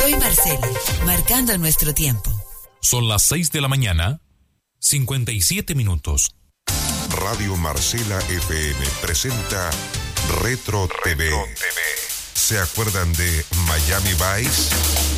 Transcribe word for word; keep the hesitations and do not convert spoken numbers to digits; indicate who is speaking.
Speaker 1: Soy Marcela, marcando nuestro tiempo.
Speaker 2: Son las seis de la mañana, cincuenta y siete minutos.
Speaker 3: Radio Marcela F M presenta Retro, Retro T V. T V. ¿Se acuerdan de Miami Vice?